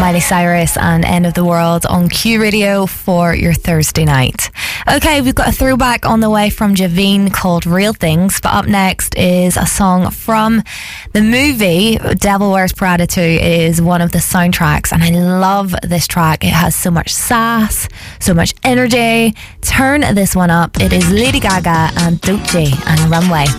Miley Cyrus and End of the World on Q Radio for your Thursday night. Okay, we've got a throwback on the way from Javine called Real Things, but up next is a song from the movie Devil Wears Prada 2. It is one of the soundtracks, and I love this track. It has so much sass, so much energy. Turn this one up. It is Lady Gaga and Doechii and Runway.